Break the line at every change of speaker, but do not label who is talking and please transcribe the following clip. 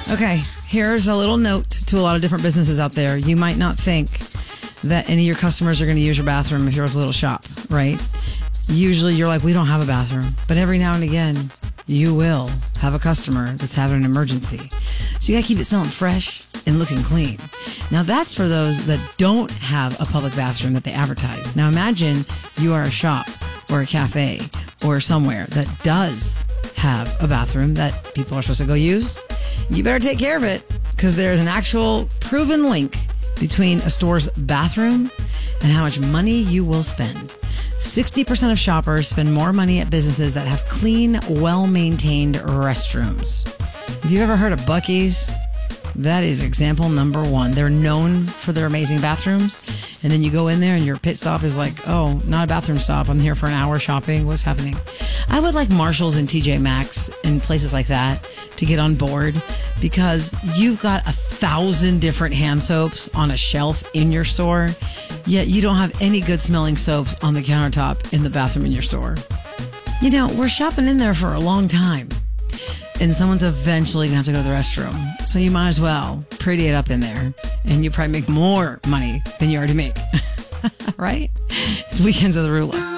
Okay, here's a little note to a lot of different businesses out there. You might not think that any of your customers are going to use your bathroom if you're a little shop, right? Usually you're like, we don't have a bathroom. But every now and again, you will have a customer that's having an emergency. So you got to keep it smelling fresh and looking clean. Now that's for those that don't have a public bathroom that they advertise. Now imagine you are a shop or a cafe or somewhere that does have a bathroom that people are supposed to go use. You better take care of it, because there's an actual proven link between a store's bathroom and how much money you will spend. 60% of shoppers spend more money at businesses that have clean, well-maintained restrooms. Have you ever heard of Buc-ee's? That is example number one. They're known for their amazing bathrooms. And then you go in there and your pit stop is like, oh, not a bathroom stop. I'm here for an hour shopping. What's happening? I would like Marshalls and TJ Maxx and places like that to get on board, because you've got 1,000 different hand soaps on a shelf in your store, yet you don't have any good smelling soaps on the countertop in the bathroom in your store. You know, we're shopping in there for a long time, and someone's eventually going to have to go to the restroom. So you might as well pretty it up in there, and you probably make more money than you already make. Right? It's Weekends with Arula.